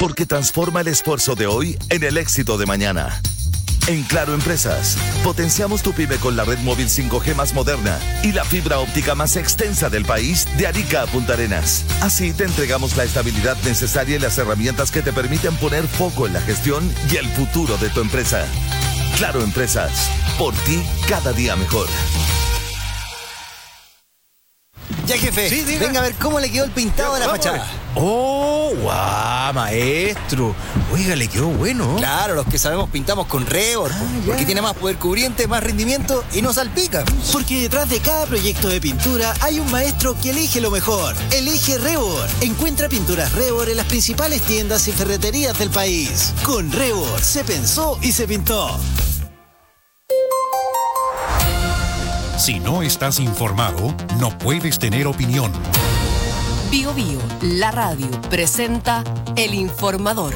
porque transforma el esfuerzo de hoy en el éxito de mañana. En Claro Empresas, potenciamos tu pyme con la red móvil 5G más moderna y la fibra óptica más extensa del país de Arica a Punta Arenas. Así te entregamos la estabilidad necesaria y las herramientas que te permiten poner foco en la gestión y el futuro de tu empresa. Claro Empresas, por ti cada día mejor. Ya, jefe, sí, venga a ver cómo le quedó el pintado de la fachada. ¡Oh, guau, maestro! Oiga, le quedó bueno. Claro, los que sabemos pintamos con Revor, porque tiene más poder cubriente, más rendimiento y no salpica. Porque detrás de cada proyecto de pintura hay un maestro que elige lo mejor. Elige Revor. Encuentra pinturas Revor en las principales tiendas y ferreterías del país. Con Revor se pensó y se pintó. Si no estás informado, no puedes tener opinión. Bio Bio, la radio, presenta El Informador.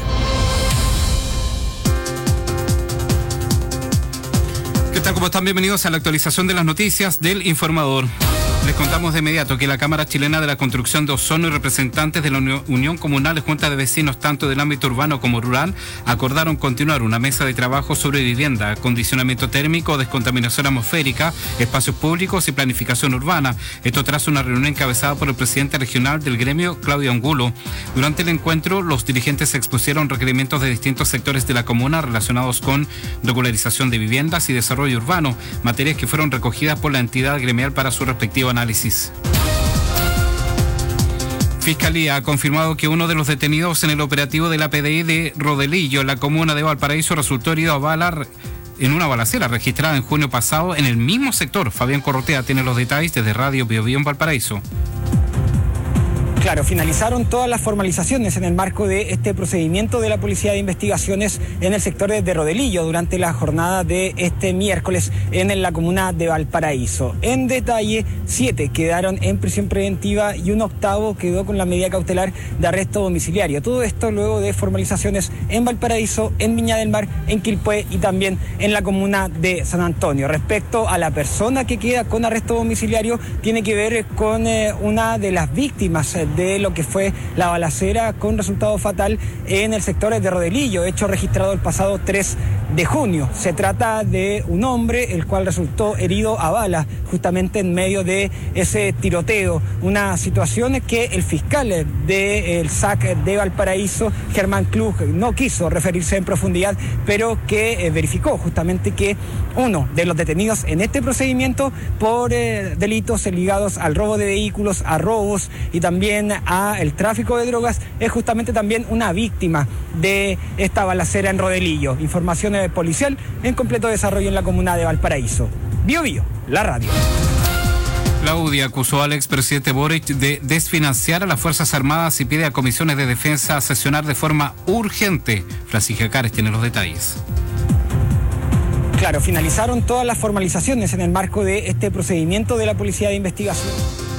¿Qué tal? ¿Cómo están? Bienvenidos a la actualización de las noticias del Informador. Les contamos de inmediato que la Cámara Chilena de la Construcción de Osorno y representantes de la Unión Comunal y Junta de Vecinos, tanto del ámbito urbano como rural, acordaron continuar una mesa de trabajo sobre vivienda, acondicionamiento térmico, descontaminación atmosférica, espacios públicos y planificación urbana. Esto tras una reunión encabezada por el presidente regional del gremio, Claudio Angulo. Durante el encuentro, los dirigentes expusieron requerimientos de distintos sectores de la comuna relacionados con regularización de viviendas y desarrollo urbano, materias que fueron recogidas por la entidad gremial para su respectivo análisis. Fiscalía ha confirmado que uno de los detenidos en el operativo de la PDI de Rodelillo, en la comuna de Valparaíso, resultó herido a bala en una balacera registrada en junio pasado en el mismo sector. Fabián Corrotea tiene los detalles desde Radio Bio Bio en Valparaíso. Claro, finalizaron todas las formalizaciones en el marco de este procedimiento de la Policía de Investigaciones en el sector de Rodelillo durante la jornada de este miércoles en la comuna de Valparaíso. En detalle, 7 quedaron en prisión preventiva y un octavo quedó con la medida cautelar de arresto domiciliario. Todo esto luego de formalizaciones en Valparaíso, en Viña del Mar, en Quilpué y también en la comuna de San Antonio. Respecto a la persona que queda con arresto domiciliario, tiene que ver con una de las víctimas de lo que fue la balacera con resultado fatal en el sector de Rodelillo, hecho registrado el pasado 3 de junio. Se trata de un hombre el cual resultó herido a bala justamente en medio de ese tiroteo, una situación que el fiscal del SAC de Valparaíso, Germán Klug, no quiso referirse en profundidad, pero que verificó justamente que uno de los detenidos en este procedimiento por delitos ligados al robo de vehículos, a robos y también a el tráfico de drogas es justamente también una víctima de esta balacera en Rodelillo. Información policial en completo desarrollo en la comuna de Valparaíso. Bio Bio, la radio. La UDI acusó al expresidente Boric de desfinanciar a las Fuerzas Armadas y pide a comisiones de defensa sesionar de forma urgente. Francisca Cares tiene los detalles. Claro, finalizaron todas las formalizaciones en el marco de este procedimiento de la Policía de Investigación.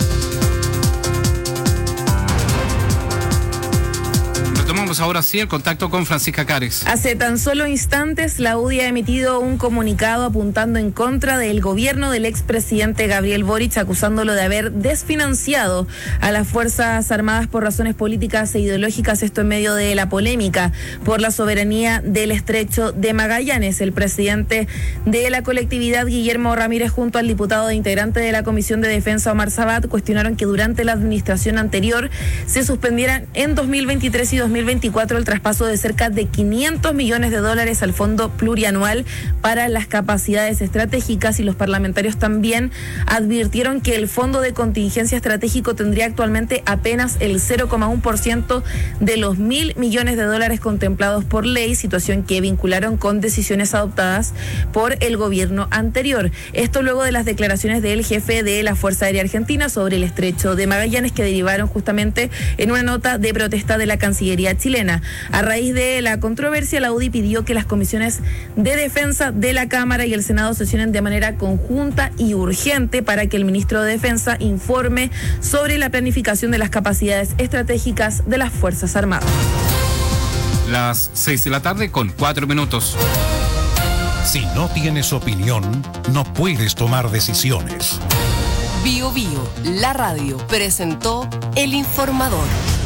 Retomamos ahora sí el contacto con Francisca Cares. Hace tan solo instantes, la UDI ha emitido un comunicado apuntando en contra del gobierno del expresidente Gabriel Boric, acusándolo de haber desfinanciado a las Fuerzas Armadas por razones políticas e ideológicas, esto en medio de la polémica por la soberanía del Estrecho de Magallanes. El presidente de la colectividad, Guillermo Ramírez, junto al diputado e integrante de la Comisión de Defensa, Omar Sabat, cuestionaron que durante la administración anterior se suspendieran en 2023 y 2024 el traspaso de cerca de $500 millones al Fondo Plurianual para las Capacidades Estratégicas, y los parlamentarios también advirtieron que el Fondo de Contingencia Estratégico tendría actualmente apenas el 0,1% de los $1.000 millones contemplados por ley, situación que vincularon con decisiones adoptadas por el gobierno anterior. Esto luego de las declaraciones del jefe de la Fuerza Aérea Argentina sobre el Estrecho de Magallanes, que derivaron justamente en una nota de protesta de la Cancillería chilena. A raíz de la controversia, la UDI pidió que las comisiones de defensa de la Cámara y el Senado sesionen de manera conjunta y urgente para que el ministro de Defensa informe sobre la planificación de las capacidades estratégicas de las Fuerzas Armadas. Las 6 de la tarde con 4 minutos. Si no tienes opinión, no puedes tomar decisiones. Bio Bio, la radio, presentó El Informador.